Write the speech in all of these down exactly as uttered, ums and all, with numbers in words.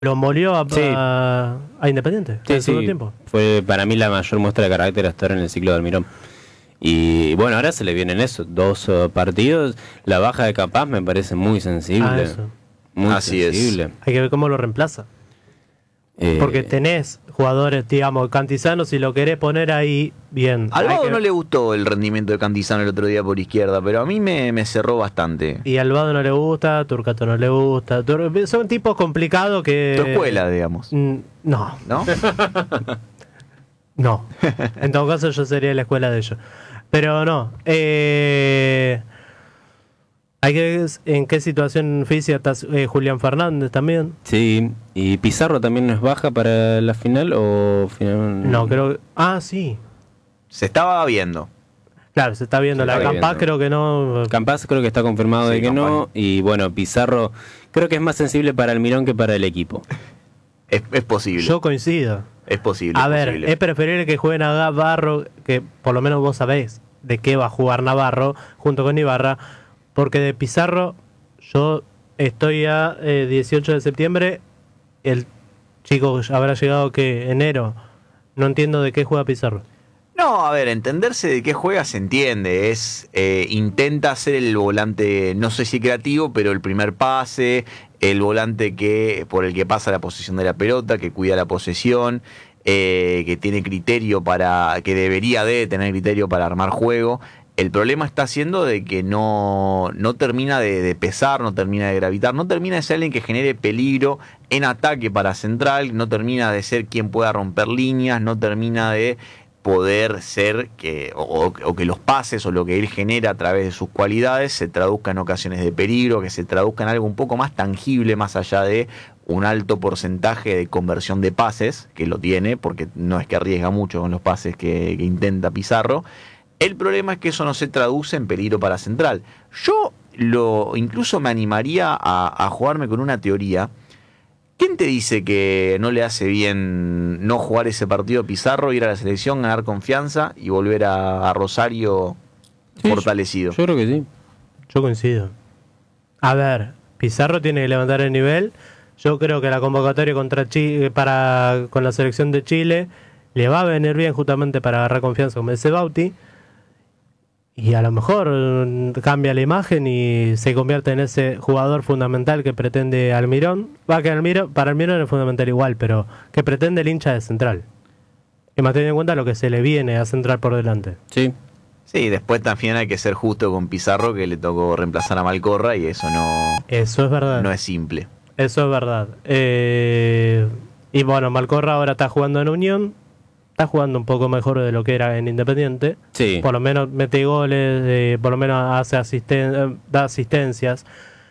Lo molió a, Sí. a, a Independiente. Sí, en sí, segundo tiempo. fue para mí la mayor muestra de carácter hasta ahora en el ciclo de Almirón. Y bueno, ahora se le vienen eso, dos uh, partidos. La baja de Capaz me parece muy sensible. Ah, eso. Muy Así es. sensible. Hay que ver cómo lo reemplaza. Eh, Porque tenés jugadores, digamos, Cantizano, si lo querés poner ahí, bien. Al Hay Vado que- no le gustó el rendimiento de Cantizano el otro día por izquierda, pero a mí me, me cerró bastante. Y al Vado no le gusta, Turcato no le gusta. Tur- Son tipos complicados que... Tu escuela, digamos. Mm, No, ¿No? no. En todo caso yo sería la escuela de ellos. Pero no. Eh... Hay que ver en qué situación física está eh, Julián Fernández también. Sí, y Pizarro también no es baja para la final o final. No, creo... Ah, sí. Se estaba viendo. Claro, se está viendo. Se La está Campaz viendo. creo que no... Campaz creo que está confirmado Sí, de que Campaz. no. Y bueno, Pizarro creo que es más sensible para Almirón que para el equipo. Es, es posible. Yo coincido. Es posible. A es ver, posible. es preferible que juegue Navarro, que por lo menos vos sabés de qué va a jugar Navarro junto con Ibarra, porque de Pizarro yo estoy a eh, dieciocho de septiembre, el chico habrá llegado que enero, no entiendo de qué juega Pizarro. No, a ver, entenderse de qué juega se entiende. Es eh, intenta ser el volante, no sé si creativo, pero el primer pase, el volante que por el que pasa la posesión de la pelota, que cuida la posesión, eh, que tiene criterio para, que debería de tener criterio para armar juego. El problema está siendo de que no, no termina de, de pesar, no termina de gravitar, no termina de ser alguien que genere peligro en ataque para Central, no termina de ser quien pueda romper líneas, no termina de poder ser que o, o que los pases o lo que él genera a través de sus cualidades se traduzca en ocasiones de peligro, que se traduzca en algo un poco más tangible más allá de un alto porcentaje de conversión de pases, que lo tiene, porque no es que arriesga mucho con los pases que, que intenta Pizarro. El problema es que eso no se traduce en peligro para Central. Yo lo incluso me animaría a, a jugarme con una teoría. ¿Quién te dice que no le hace bien no jugar ese partido Pizarro, ir a la selección, ganar confianza y volver a, a Rosario Sí, fortalecido? Yo creo que sí. Yo coincido. A ver, Pizarro tiene que levantar el nivel. Yo creo que la convocatoria contra Chile, para con la selección de Chile le va a venir bien justamente para agarrar confianza como ese Bauti. Y a lo mejor mm, cambia la imagen y se convierte en ese jugador fundamental que pretende Almirón. Va que Almirón, para Almirón es fundamental igual, pero que pretende el hincha de Central. Y más teniendo en cuenta lo que se le viene a Central por delante. Sí. Sí, después también hay que ser justo con Pizarro, que le tocó reemplazar a Malcorra y eso no, Eso es verdad. no es simple. Eso es verdad. Eh, y bueno, Malcorra ahora está jugando en Unión. Está jugando un poco mejor de lo que era en Independiente. Sí. Por lo menos mete goles, eh, por lo menos hace asisten eh, da asistencias.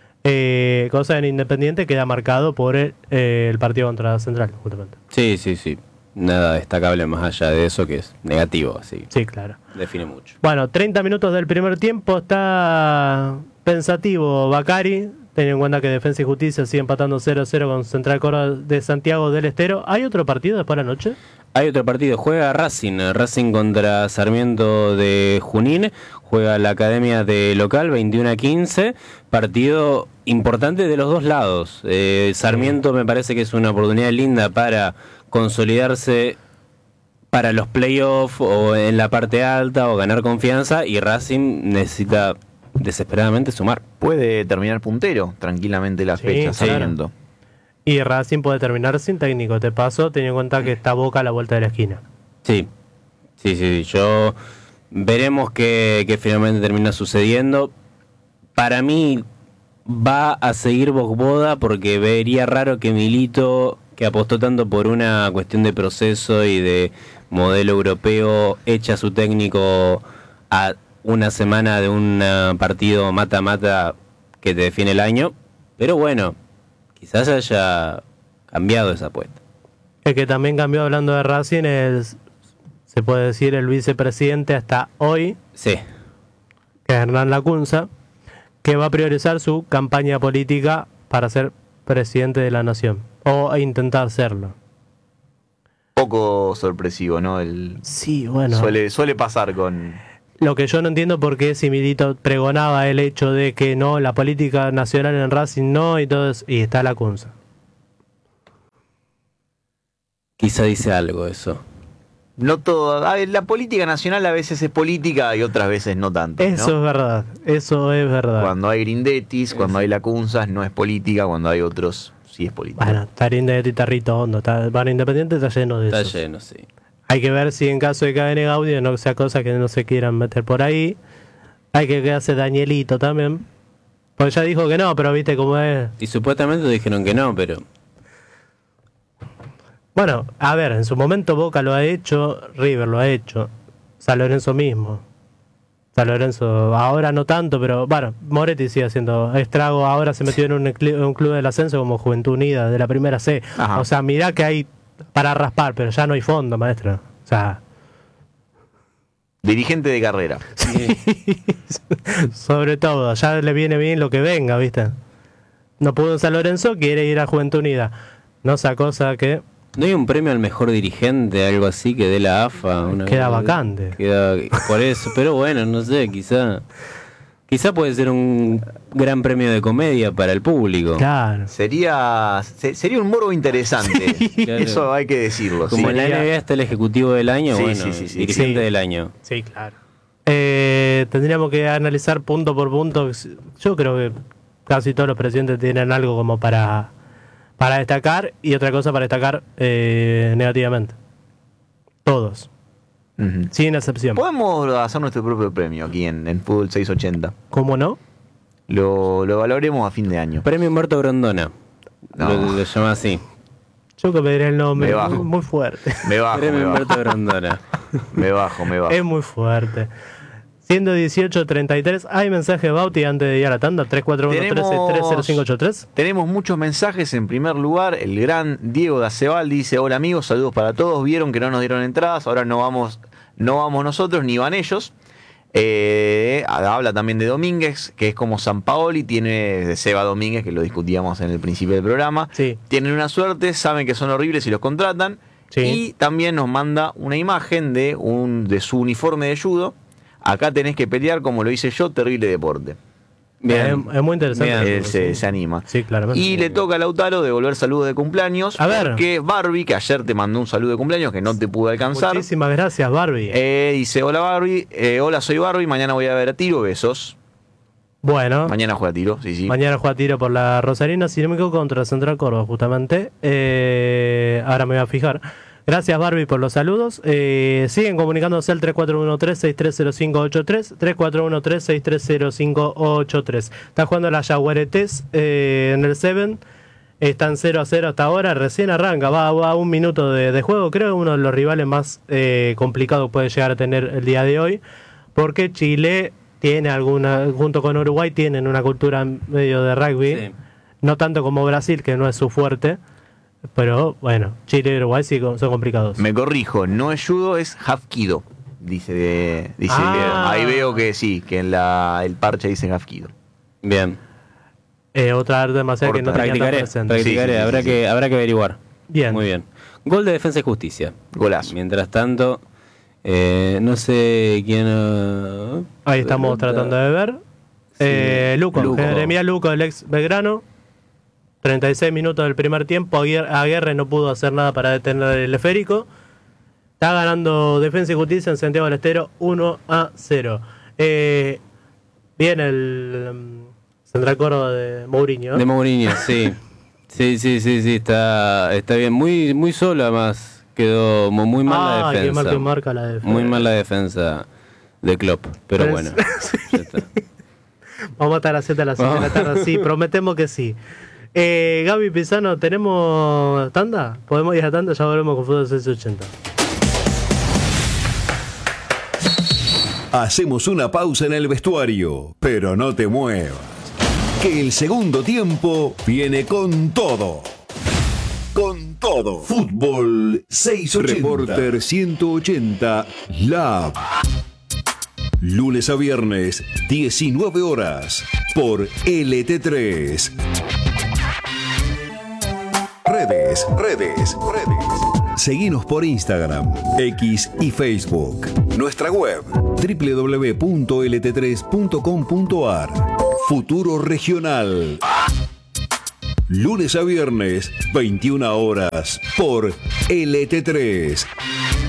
Eh, cosa en Independiente queda marcado por el, eh, el partido contra Central, justamente. Sí, sí, sí. Nada destacable más allá de eso que es negativo, así. Sí, claro. Define mucho. Bueno, treinta minutos del primer tiempo. Está pensativo Bacari, teniendo en cuenta que Defensa y Justicia sigue empatando cero a cero con Central Córdoba de Santiago del Estero. ¿Hay otro partido después de la noche? Hay otro partido, juega Racing, Racing contra Sarmiento de Junín, juega la Academia de local veintiuno a quince, partido importante de los dos lados. Eh, Sarmiento me parece que es una oportunidad linda para consolidarse para los playoffs o en la parte alta o ganar confianza, y Racing necesita desesperadamente sumar. Puede terminar puntero tranquilamente la Sí, fecha, claro. sabiendo. Y Racing puede terminar sin técnico. Te paso, teniendo en cuenta que está Boca a la vuelta de la esquina. Sí, sí, sí, sí. Yo veremos qué, qué finalmente termina sucediendo. Para mí va a seguir Bogboda porque vería raro que Milito, que apostó tanto por una cuestión de proceso y de modelo europeo, echa a su técnico a una semana de un partido mata-mata que te define el año. Pero bueno, quizás haya cambiado esa apuesta. El que también cambió, hablando de Racing, es, se puede decir, el vicepresidente hasta hoy, Sí, que es Hernán Lacunza, que va a priorizar su campaña política para ser presidente de la nación, o intentar serlo. Poco sorpresivo, ¿no? El, Sí, bueno. suele, suele pasar con... Lo que yo no entiendo por qué si Milito pregonaba el hecho de que no, la política nacional en Racing no, y todo eso, y está Lacunza. quizá dice algo eso. No todo. A ver, la política nacional a veces es política y otras veces no tanto. Eso ¿no? es verdad, eso es verdad. Cuando hay Grindetis, cuando hay Lacunzas, no es política, cuando hay otros, sí es política. Bueno, Tarindetti y Tarrito Hondo, está, Bar Independiente está lleno de Está eso. lleno, sí. Hay que ver si en caso de que gane Gaudio no sea cosa que no se quieran meter por ahí. Hay que ver qué hace Danielito también. Porque ya dijo que no, pero viste cómo es. Y supuestamente dijeron que no, pero... Bueno, a ver, en su momento Boca lo ha hecho, River lo ha hecho, San Lorenzo mismo. San Lorenzo ahora no tanto, pero bueno, Moretti sigue haciendo estrago. Ahora se metió en un, en un club del ascenso como Juventud Unida de la primera C. Ajá. O sea, mirá que hay para raspar, pero ya no hay fondo, maestro. O sea... Dirigente de carrera. Sobre todo, ya le viene bien lo que venga, ¿viste? No pudo en San Lorenzo, quiere ir a Juventud Unida. No esa cosa que ¿No hay un premio al mejor dirigente, algo así, que dé la A F A? Una queda vez? vacante. Queda por eso, pero bueno, no sé, quizá... Quizá puede ser un gran premio de comedia para el público. Claro. Sería se- sería un morbo interesante. Claro. Eso hay que decirlo. Como sí. en la N B A está el ejecutivo del año, Sí, bueno, sí, sí, sí. dirigente Sí. del año. Sí, claro. Eh, tendríamos que analizar punto por punto. Yo creo que casi todos los presidentes tienen algo como para, para destacar y otra cosa para destacar eh, negativamente. Todos, Ujú. sin excepción. Podemos hacer nuestro propio premio aquí en, en Fútbol seiscientos ochenta. ¿Cómo no? Lo, lo valoremos a fin de año. Premio Humberto Grondona. No. Lo, lo llama así. Yo que me diré el nombre. Me bajo. Muy, muy fuerte. Me bajo, Premio me bajo, Humberto Grondona. me bajo, me bajo. Es muy fuerte. Siendo dieciocho treinta y tres, ¿hay mensaje de Bauti antes de ir a la tanda? tres cuatro uno tres tres cero cinco ocho tres. Tenemos muchos mensajes. En primer lugar, el gran Diego de Acebal dice: hola amigos, saludos para todos. Vieron que no nos dieron entradas, ahora no vamos, no vamos nosotros, ni van ellos. Eh, habla también de Domínguez, que es como San Paoli, tiene de Seba Domínguez, que lo discutíamos en el principio del programa. Sí. Tienen una suerte, saben que son horribles y los contratan. Sí. Y también nos manda una imagen de, un, de su uniforme de judo. Acá tenés que pelear como lo hice yo, terrible deporte. Bien. Es, es muy interesante. Bien. Él eso, se, sí. se anima. Sí, claramente. Y le toca a Lautaro devolver saludos de cumpleaños. A ver. Porque Barbie, que ayer te mandó un saludo de cumpleaños que no te pude alcanzar. Muchísimas gracias, Barbie. Eh, dice: hola Barbie, eh, hola soy Barbie, mañana voy a ver a tiro, besos. bueno, Mañana juega a tiro, sí, sí. mañana juega tiro por la Rosarina, si no me equivoco, contra Central Córdoba, justamente. Eh, ahora me voy a fijar. Gracias, Barbie, por los saludos. Eh, siguen comunicándose al tres cuatro uno tres seis tres cero cinco ocho tres. tres cuatro uno tres seis tres cero cinco ocho tres. Está jugando la Jaguaretes eh, en el Seven. Están cero a cero hasta ahora. Recién arranca. Va, va a un minuto de, de juego. Creo que uno de los rivales más eh, complicados puede llegar a tener el día de hoy. Porque Chile tiene alguna, junto con Uruguay, tienen una cultura medio de rugby. Sí. No tanto como Brasil, que no es su fuerte. Pero bueno, Chile y Uruguay sí son complicados. Me corrijo, no es judo, es hapkido. Dice, dice Ah. ahí veo que sí, que en la, el parche dice hapkido. Bien. Eh, otra arte marcial que no tenía tan Practicaré, presente. practicaré. Sí, sí, sí, habrá, sí, que, habrá que averiguar. Bien. Muy bien. Gol de Defensa y Justicia. Golazo. Mientras tanto, eh, no sé quién... uh, Ahí estamos tratando de ver. Eh, Luco, Luco. Jeremías Luco, del ex Belgrano. treinta y seis minutos del primer tiempo. Aguirre, Aguirre no pudo hacer nada para detener el esférico. Está ganando Defensa y Justicia en Santiago del Estero uno a cero. Eh, bien el um, Central Córdoba de Mourinho. De Mourinho, sí. Sí, sí, sí, sí, está, está bien. Muy, muy solo además. Quedó mu- muy mal la Ah, qué defensa. mal que marca la defensa. Muy mal la defensa de Klopp. Pero Pero bueno, es- ya está. Vamos a estar a las siete a las seis de la tarde, sí, prometemos que sí. Eh, Gaby Pisano, ¿tenemos tanda? ¿Podemos ir a tanda? Ya volvemos con Fútbol seiscientos ochenta. Hacemos una pausa en el vestuario, pero no te muevas, que el segundo tiempo viene con todo. Con todo. Fútbol seiscientos ochenta. Reporter ciento ochenta Lab. Lunes a viernes, diecinueve horas, por L T tres. Redes, redes, redes. Seguinos por Instagram, X y Facebook. Nuestra web, doble u doble u doble u punto l t tres punto com punto a r. Futuro Regional. Lunes a viernes, veintiuna horas, por L T tres.